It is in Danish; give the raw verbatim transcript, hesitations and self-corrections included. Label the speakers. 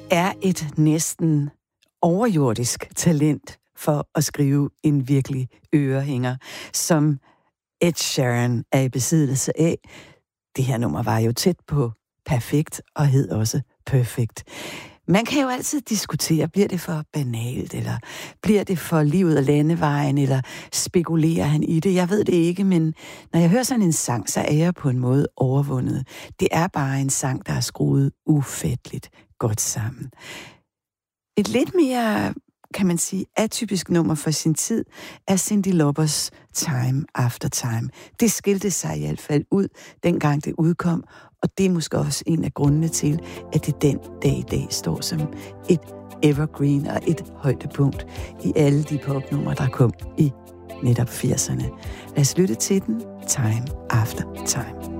Speaker 1: er et næsten overjordisk talent for at skrive en virkelig ørehænger, som Ed Sheeran er i besiddelse af. Det her nummer var jo tæt på perfekt og hed også Perfect. Man kan jo altid diskutere, bliver det for banalt, eller bliver det for livet af landevejen, eller spekulerer han i det? Jeg ved det ikke, men når jeg hører sådan en sang, så er jeg på en måde overvundet. Det er bare en sang, der er skruet ufætteligt godt sammen. Et lidt mere, kan man sige, atypisk nummer for sin tid er Cyndi Laupers Time After Time. Det skilte sig i hvert fald ud, dengang det udkom, og det er måske også en af grundene til, at det den dag i dag står som et evergreen og et højdepunkt i alle de popnumre, der kom i netop firserne. Lad os lytte til den. Time After Time.